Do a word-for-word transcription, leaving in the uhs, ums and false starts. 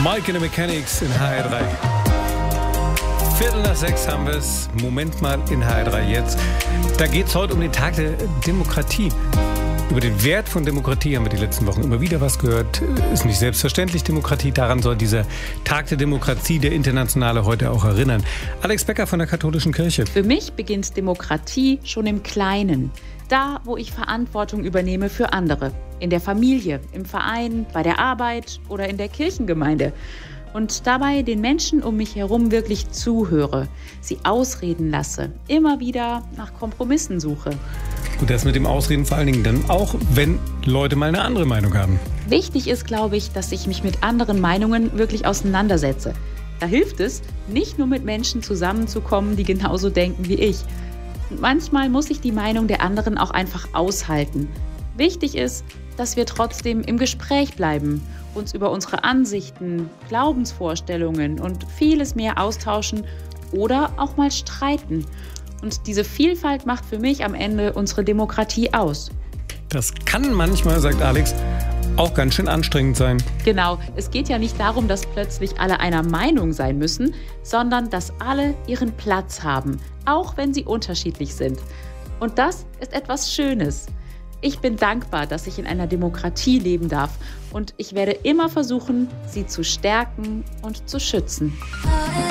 Mike and the Mechanics in H R drei. Viertel nach sechs haben wir es. Moment mal in H R drei jetzt. Da geht es heute um den Tag der Demokratie. Über den Wert von Demokratie haben wir die letzten Wochen immer wieder was gehört. Ist nicht selbstverständlich Demokratie. Daran soll dieser Tag der Demokratie, der Internationale, heute auch erinnern. Alex Becker von der Katholischen Kirche. Für mich beginnt Demokratie schon im Kleinen. Da, wo ich Verantwortung übernehme für andere. In der Familie, im Verein, bei der Arbeit oder in der Kirchengemeinde. Und dabei den Menschen um mich herum wirklich zuhöre, sie ausreden lasse, immer wieder nach Kompromissen suche. Gut, das mit dem Ausreden vor allen Dingen dann auch, wenn Leute mal eine andere Meinung haben. Wichtig ist, glaube ich, dass ich mich mit anderen Meinungen wirklich auseinandersetze. Da hilft es, nicht nur mit Menschen zusammenzukommen, die genauso denken wie ich. Und manchmal muss ich die Meinung der anderen auch einfach aushalten. Wichtig ist, dass wir trotzdem im Gespräch bleiben, uns über unsere Ansichten, Glaubensvorstellungen und vieles mehr austauschen oder auch mal streiten. Und diese Vielfalt macht für mich am Ende unsere Demokratie aus. Das kann manchmal, sagt Alex, auch ganz schön anstrengend sein. Genau, es geht ja nicht darum, dass plötzlich alle einer Meinung sein müssen, sondern dass alle ihren Platz haben, auch wenn sie unterschiedlich sind. Und das ist etwas Schönes. Ich bin dankbar, dass ich in einer Demokratie leben darf und ich werde immer versuchen, sie zu stärken und zu schützen.